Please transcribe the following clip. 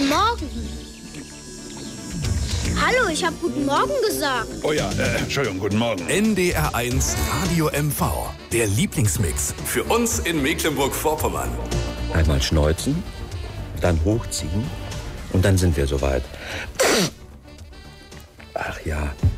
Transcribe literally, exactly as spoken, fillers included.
Guten Morgen. Hallo, ich habe Guten Morgen gesagt. Oh ja, äh, Entschuldigung, guten Morgen. N D R eins Radio M V, der Lieblingsmix für uns in Mecklenburg-Vorpommern. Einmal schneuzen, dann hochziehen und dann sind wir soweit. Ach ja.